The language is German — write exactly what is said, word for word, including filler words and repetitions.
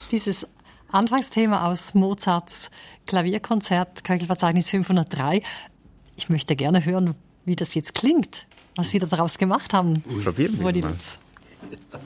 Dieses Anfangsthema aus Mozarts Klavierkonzert, Köchelverzeichnis fünfhundertdrei. Ich möchte gerne hören, wie das jetzt klingt, was Sie daraus gemacht haben. Probieren wir Rudi mal. Lutz.